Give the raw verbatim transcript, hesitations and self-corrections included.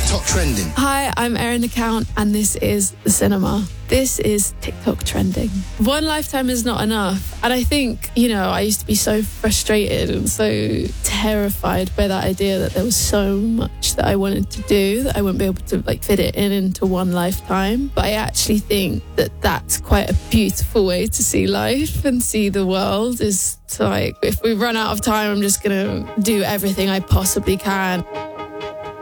TikTok Trending. Hi, I'm Erin Account, and this is The Cinema. This is TikTok Trending. One lifetime is not enough. And I think, you know, I used to be so frustrated and so terrified by that idea that there was so much that I wanted to do that I wouldn't be able to like fit it in into one lifetime. But I actually think that that's quite a beautiful way to see life and see the world, is to like, if we run out of time, I'm just going to do everything I possibly can.